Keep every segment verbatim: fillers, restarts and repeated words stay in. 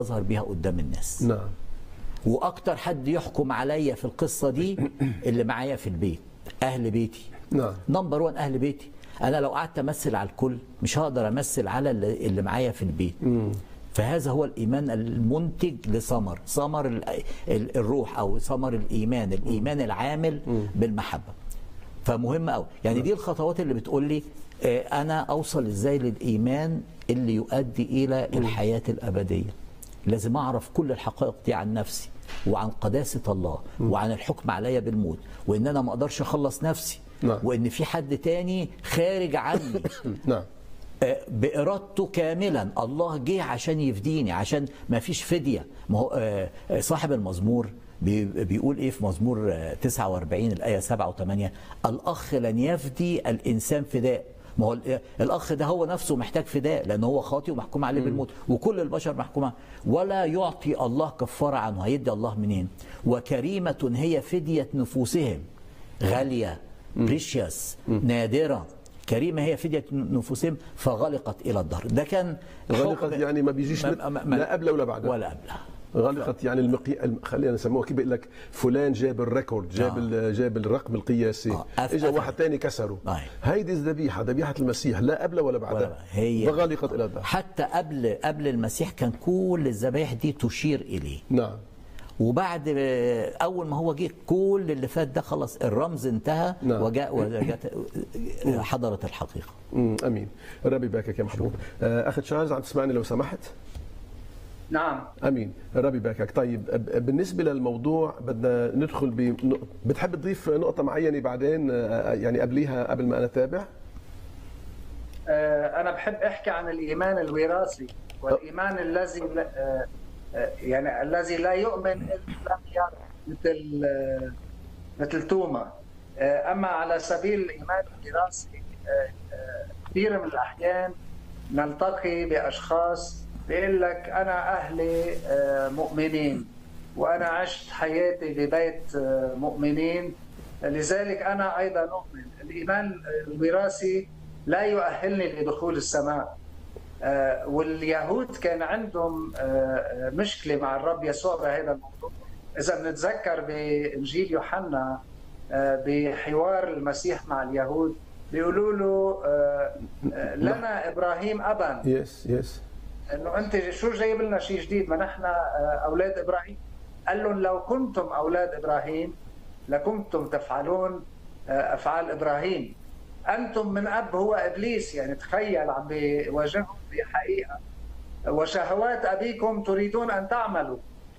أظهر بيها قدام الناس. نعم. واكتر حد يحكم عليا في القصه دي اللي معايا في البيت، اهل بيتي. نعم. نمبر وان اهل بيتي. انا لو قعدت امثل على الكل مش هقدر امثل على اللي اللي معايا في البيت. مم. فهذا هو الايمان المنتج لثمر، ثمر ال- الروح او ثمر الايمان، الايمان العامل بالمحبه. فمهم قوي، يعني دي الخطوات اللي بتقول لي آه، انا اوصل ازاي للايمان اللي يؤدي الى الحياه الابديه. لازم اعرف كل الحقائق دي عن نفسي وعن قداسه الله وعن الحكم عليا بالموت، وان انا ما اقدرش اخلص نفسي. نعم. وان في حد تاني خارج عني نعم. آه، بإرادته كاملا. الله جه عشان يفديني، عشان ما فيش فدية. ما هو آه، آه، صاحب المزمور بي- بيقول ايه في مزمور آه، تسعة وأربعين الآية سبعة وثمانية: الأخ لن يفدي الإنسان فداء. ما هو ال- الأخ ده هو نفسه محتاج فداء، لأن هو خاطئ ومحكوم عليه بالموت، وكل البشر محكومة. ولا يعطي الله كفارة عنه. هيدي الله منين؟ وكريمة هي فدية نفوسهم، غالية، بريشيوس، نادرة، كريمة هي فدية نفوسهم فغلقت إلى الدهر. ده كان غلقت حكم- يعني ما بيجيش ما- ما- ما- لا قبل ولا بعد. ولا قبلها. غلقت يعني المقي... الم- خلينا نسموها كيف بيقول لك فلان جاب الريكورد، جاب آه. ال... جاب الرقم القياسي. آه. أف- اجى أف- واحد ثاني كسره. آه. هيدي الذبيحه، ذبيحه المسيح، لا قبل ولا ولا بعدها. بقى. هي فغلقت الى الدهر. حتى قبل قبل المسيح كان كل الذبائح دي تشير إليه. نعم. وبعد اول ما هو جه كل اللي فات ده خلاص، الرمز انتهى. نعم. وجاء وجاءت حضرت الحقيقه. امم امين. ربي يباركك يا محبوب. آه، اخ تشارلز عم تسمعني لو سمحت؟ نعم. امين. ربي يباركك. طيب ب- بالنسبه للموضوع بدنا ندخل ب بتحب تضيف نقطه معينه بعدين آه، يعني قبليها قبل ما انا اتابع؟ آه، أنا بحب أحكي عن الإيمان الوراثي والإيمان الذي لا- آه، آه، يعني الذي لا يؤمن إلا لم يرى، مثل آه، مثل توما. آه، أما على سبيل الإيمان الوراثي، آه، آه، كثير من الأحيان نلتقي بأشخاص بيقول لك أنا أهلي آه، مؤمنين وأنا عشت حياتي ببيت آه، مؤمنين، لذلك أنا أيضا أؤمن. الإيمان الوراثي لا يؤهلني لدخول السماء. آه، واليهود كان عندهم آه، مشكلة مع الرب يسوع بهذا الموضوع. إذا بنتذكر بإنجيل يوحنا آه، بحوار المسيح مع اليهود بيقولوا له آه، آه، لنا إبراهيم أبا، يس يس. انه انت شو جايب لنا شيء جديد؟ ما نحن اولاد ابراهيم. قال لهم لو كنتم اولاد ابراهيم لكنتم تفعلون افعال ابراهيم. انتم من اب هو ابليس، يعني تخيل عم بيواجههم بحقيقه. وشهوات ابيكم تريدون ان تعملوا.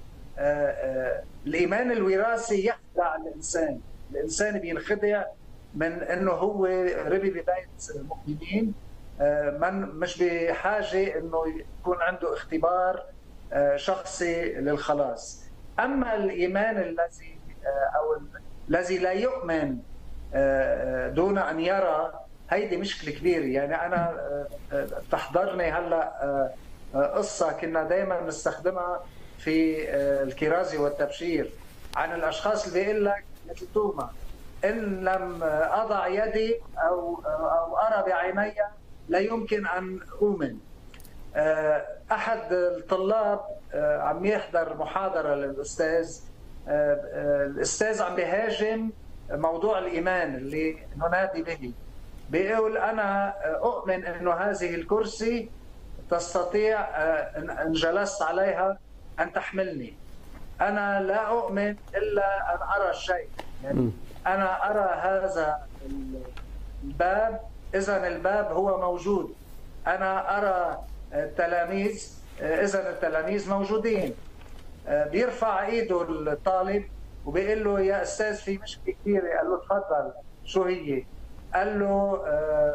الايمان الوراثي يخدع الانسان، الانسان بينخدع من انه هو ربي ببيت مؤمنين، من مش بحاجه انه يكون عنده اختبار شخصي للخلاص. اما الايمان الذي او الذي لا يؤمن دون ان يرى، هيدي مشكله كبيره. يعني انا تحضرني هلا قصه كنا دائما نستخدمها في الكرازه والتبشير عن الاشخاص اللي بيقول لك مثل توما: ان لم اضع يدي او او ارى بعيني لا يمكن أن أؤمن. أحد الطلاب عم يحضر محاضرة للأستاذ، الأستاذ عم بيهاجم موضوع الإيمان اللي ننادي به. بيقول أنا أؤمن أنه هذه الكرسي تستطيع إن جلست عليها أن تحملني. أنا لا أؤمن إلا أن أرى الشيء، يعني أنا أرى هذا الباب، إذن الباب هو موجود. أنا أرى التلاميذ، إذن التلاميذ موجودين. بيرفع إيده الطالب وبيقول له يا أستاذ في مشكلة كبيرة. قال له تفضل، شو هي؟ قال له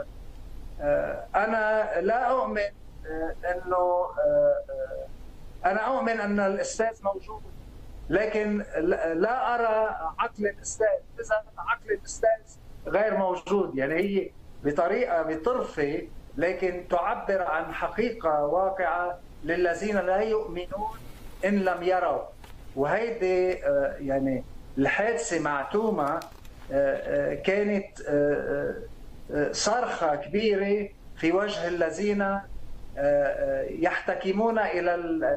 أنا لا أؤمن أنه أنا أؤمن أن الأستاذ موجود، لكن لا أرى عقل الأستاذ، إذا عقل الأستاذ غير موجود. يعني هي بطريقة بطرفة لكن تعبر عن حقيقة واقعة للذين لا يؤمنون إن لم يروا. وهيدي يعني الحادثة مع توما كانت صرخة كبيرة في وجه الذين يحتكمون إلى